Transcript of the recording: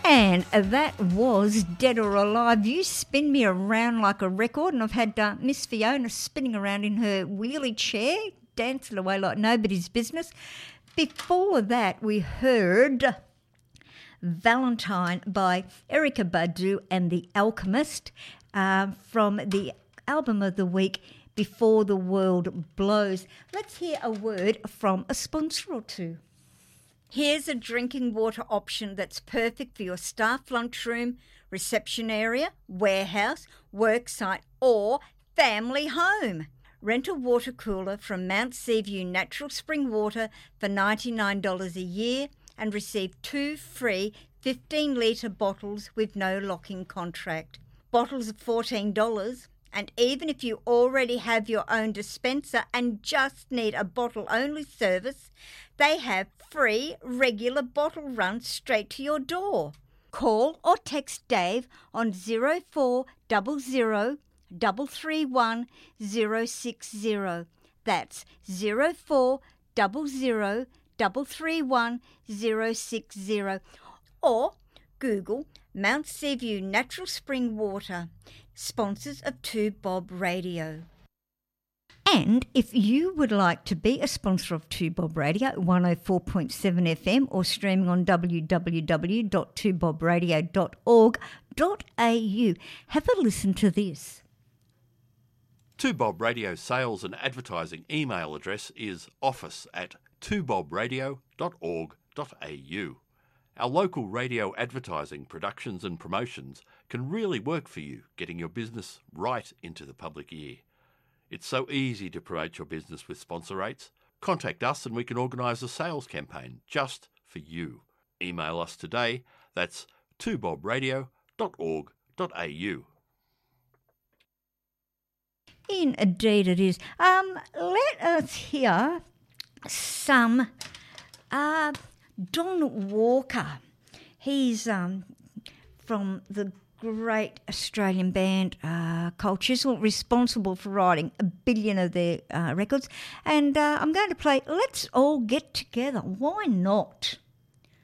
And that was Dead or Alive. You spin me around like a record, and I've had Miss Fiona spinning around in her wheelie chair, dancing away like nobody's business. Before that, we heard Valentine by Erykah Badu and The Alchemist from the album of the week, Before the World Blows. Let's hear a word from a sponsor or two. Here's a drinking water option that's perfect for your staff lunchroom, reception area, warehouse, worksite, or family home. Rent a water cooler from Mount Seaview Natural Spring Water for $99 a year and receive 2 free 15-litre bottles with no lock-in contract. Bottles are $14, and even if you already have your own dispenser and just need a bottle-only service, they have free regular bottle runs straight to your door. Call or text Dave on 0400 331 060. That's 0400 331 060. Or Google Mount Seaview Natural Spring Water, sponsors of 2 Bob Radio. And if you would like to be a sponsor of 2 Bob Radio, 104.7 FM, or streaming on www.2bobradio.org.au, have a listen to this. 2 Bob Radio sales and advertising email address is office@2bobradio.org.au. Our local radio advertising, productions and promotions can really work for you, getting your business right into the public ear. It's so easy to promote your business with sponsor rates. Contact us and we can organise a sales campaign just for you. Email us today. That's 2bobradio.org.au. Indeed it is. Let us hear some Don Walker. He's from the great Australian band Cold Chisel, responsible for writing 1 billion of their records. And I'm going to play Let's All Get Together. Why not?